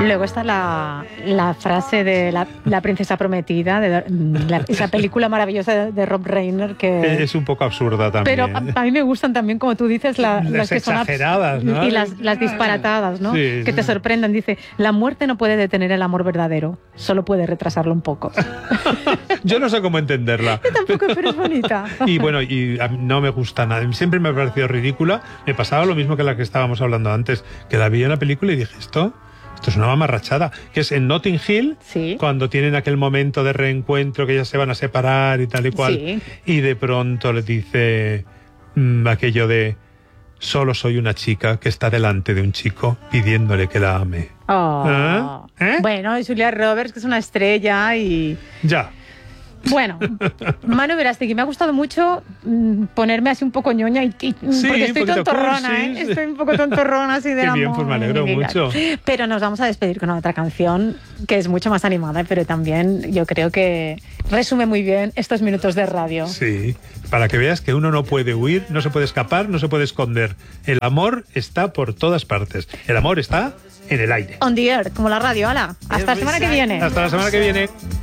Luego está la frase de la princesa prometida, esa película maravillosa de Rob Reiner que es un poco absurda también. Pero a mí me gustan también, como tú dices, las que son exageradas, ¿no? Y las disparatadas, ¿no? Sí, que te sorprendan. Dice, la muerte no puede detener el amor verdadero, solo puede retrasarlo un poco. Yo no sé cómo entenderla. Yo tampoco, pero es bonita. Y bueno, a mí no me gusta nada. Siempre me ha parecido ridícula. Me pasaba lo mismo que la que estábamos hablando antes, que la vi en la película y dije, esto es una mamarrachada, que es en Notting Hill, sí, cuando tienen aquel momento de reencuentro que ya se van a separar y tal y cual, sí, y de pronto le dice aquello de solo soy una chica que está delante de un chico pidiéndole que la ame. Oh. ¿Eh? Bueno, y Julia Roberts, que es una estrella y... Ya. Bueno, Manu Verástegui, me ha gustado mucho ponerme así un poco ñoña sí, porque estoy tontorrona, cursi, ¿eh? Estoy un poco tontorrona así de Qué amor. bien, pues me alegro mucho. Pero nos vamos a despedir con otra canción que es mucho más animada, pero también yo creo que resume muy bien estos minutos de radio. Sí, para que veas que uno no puede huir, no se puede escapar, no se puede esconder. El amor está por todas partes. El amor está en el aire. On the air, como la radio, hala. Hasta la semana que viene. Hasta la semana que viene.